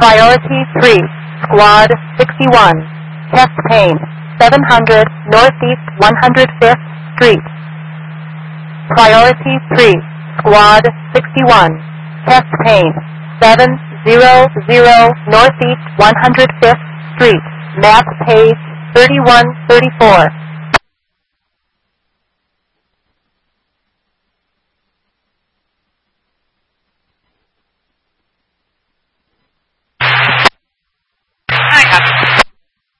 Priority 3, Squad 61, chest pain, 700 Northeast 105th Street. Priority 3, Squad 61, chest pain, 700 Northeast 105th Street, map page 3134.